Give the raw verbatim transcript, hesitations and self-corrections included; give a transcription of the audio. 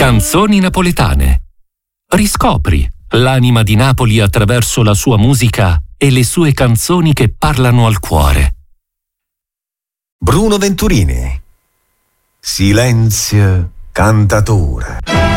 Canzoni napoletane. Riscopri l'anima di Napoli attraverso la sua musica e le sue canzoni che parlano al cuore. Bruno Venturini. Silenzio cantatore.